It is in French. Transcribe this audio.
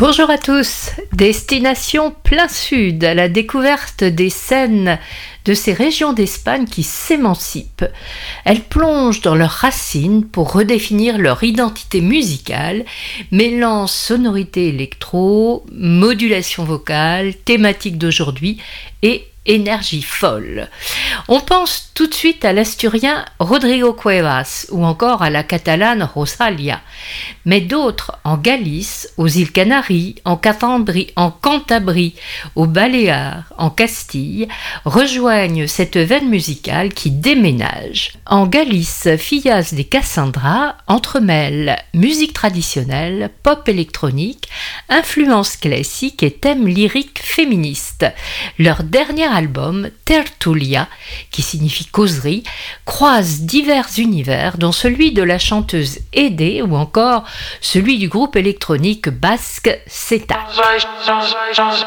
Bonjour à tous, destination plein sud à la découverte des scènes de ces régions d'Espagne qui s'émancipent. Elles plongent dans leurs racines pour redéfinir leur identité musicale, mêlant sonorité électro, modulation vocale, thématique d'aujourd'hui et énergie folle. On pense tout de suite à l'asturien Rodrigo Cuevas ou encore à la catalane Rosalia, mais d'autres en Galice, aux îles Canaries, en Cantabrie, aux Baléares, en Castille, rejoignent cette veine musicale qui déménage. En Galice, Fillas de Cassandra entremêle musique traditionnelle, pop électronique, influence classique et thèmes lyriques féministes. Leur dernier album, Tertulia, qui signifie causerie, croise divers univers, dont celui de la chanteuse Aidé ou encore celui du groupe électronique basque Seta.